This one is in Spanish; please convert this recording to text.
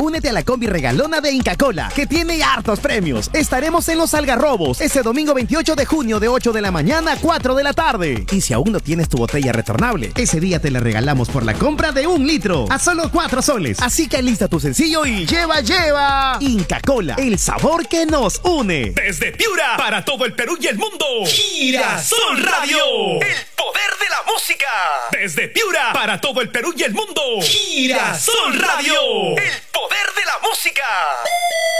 únete a la combi regalona de Inca Kola, que tiene hartos premios. Estaremos en Los Algarrobos ese domingo 28 de junio de 8 de la mañana a 4 de la tarde. Y si aún no tienes tu botella retornable, ese día te la regalamos por la compra de 1 litro a solo 4 soles. Así que alista tu sencillo y lleva. Inca Kola, el sabor que nos une. Desde Piura, para todo el Perú y el mundo, Girasol Radio, el poder de la música. Desde Piura, para todo el Perú y el mundo, Girasol Radio, el poder de la música.